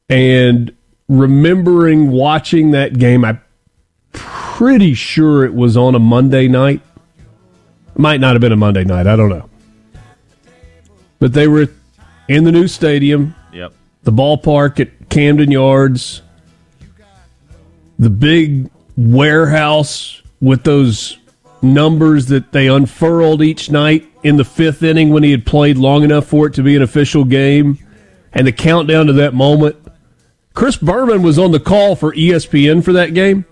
And remembering watching that game, I'm pretty sure it was on a Monday night. Might not have been a Monday night. I don't know. But they were in the new stadium. Yep. The ballpark at Camden Yards. The big warehouse with those numbers that they unfurled each night in the fifth inning when he had played long enough for it to be an official game. And the countdown to that moment. Chris Berman was on the call for ESPN for that game.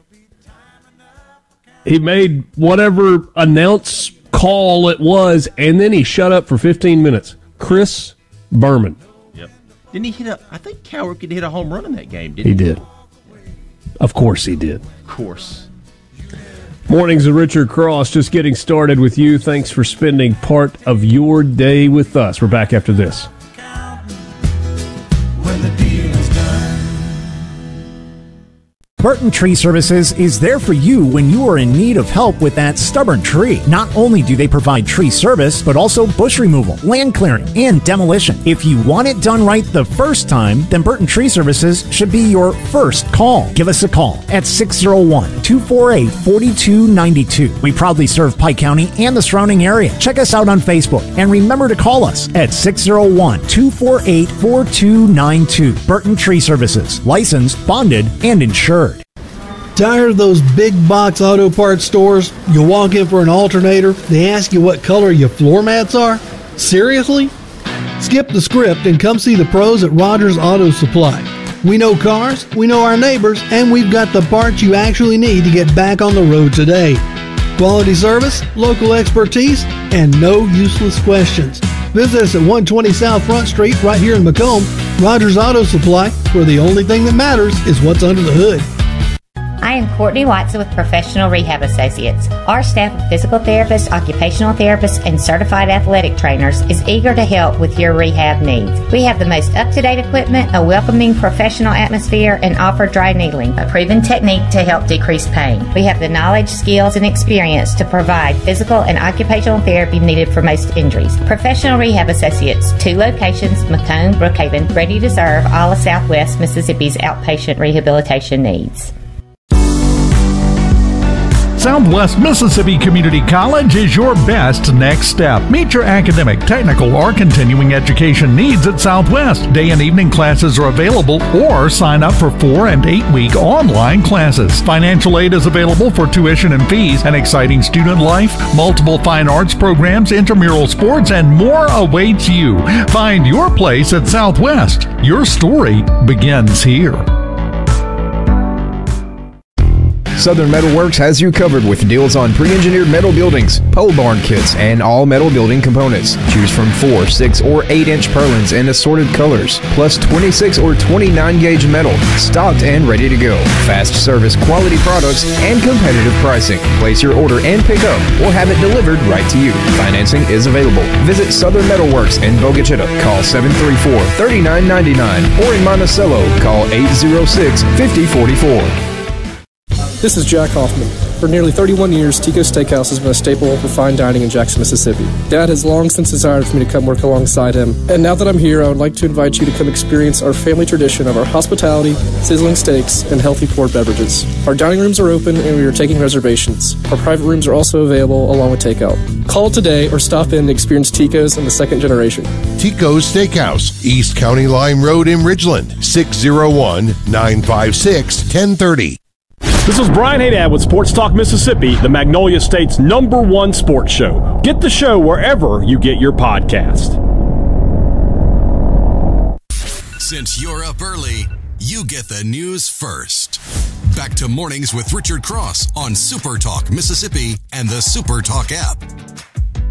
He made whatever announce call it was, and then he shut up for 15 minutes. Chris Berman. Yep. Didn't he hit I think Coward could hit a home run in that game, He did. Of course he did. Of course. Mornings of Richard Cross, just getting started with you. Thanks for spending part of your day with us. We're back after this. When the deal is done. Burton Tree Services is there for you when you are in need of help with that stubborn tree. Not only do they provide tree service, but also bush removal, land clearing, and demolition. If you want it done right the first time, then Burton Tree Services should be your first call. Give us a call at 601-248-4292. We proudly serve Pike County and the surrounding area. Check us out on Facebook, and remember to call us at 601-248-4292. Burton Tree Services, licensed, bonded, and insured. Tired of those big box auto parts stores? You walk in for an alternator, they ask you what color your floor mats are? Seriously? Skip the script and come see the pros at Rogers Auto Supply. We know cars, we know our neighbors, and we've got the parts you actually need to get back on the road today. Quality service, local expertise, and no useless questions. Visit us at 120 South Front Street right here in Macomb. Rogers Auto Supply, where the only thing that matters is what's under the hood. I am Courtney Watson with Professional Rehab Associates. Our staff of physical therapists, occupational therapists, and certified athletic trainers is eager to help with your rehab needs. We have the most up-to-date equipment, a welcoming professional atmosphere, and offer dry needling, a proven technique to help decrease pain. We have the knowledge, skills, and experience to provide physical and occupational therapy needed for most injuries. Professional Rehab Associates, 2 locations, Macomb, Brookhaven, ready to serve all of Southwest Mississippi's outpatient rehabilitation needs. Southwest Mississippi Community College is your best next step. Meet your academic, technical, or continuing education needs at Southwest. Day and evening classes are available, or sign up for 4- and 8-week online classes. Financial aid is available for tuition and fees, an exciting student life, multiple fine arts programs, intramural sports, and more awaits you. Find your place at Southwest. Your story begins here. Southern Metal Works has you covered with deals on pre-engineered metal buildings, pole barn kits, and all metal building components. Choose from 4, 6, or 8-inch purlins in assorted colors, plus 26 or 29-gauge metal, stocked and ready to go. Fast service, quality products, and competitive pricing. Place your order and pick up, or have it delivered right to you. Financing is available. Visit Southern Metal Works in Bogachita. Call 734-3999, or in Monticello, call 806-5044. This is Jack Hoffman. For nearly 31 years, Tico's Steakhouse has been a staple for fine dining in Jackson, Mississippi. Dad has long since desired for me to come work alongside him, and now that I'm here, I would like to invite you to come experience our family tradition of our hospitality, sizzling steaks, and healthy poured beverages. Our dining rooms are open, and we are taking reservations. Our private rooms are also available, along with takeout. Call today or stop in and experience Tico's in the second generation. Tico's Steakhouse, East County Line Road in Ridgeland, 601-956-1030. This is Brian Haydad with Sports Talk Mississippi, the Magnolia State's #1 sports show. Get the show wherever you get your podcast. Since you're up early, you get the news first. Back to Mornings with Richard Cross on Super Talk Mississippi and the Super Talk app.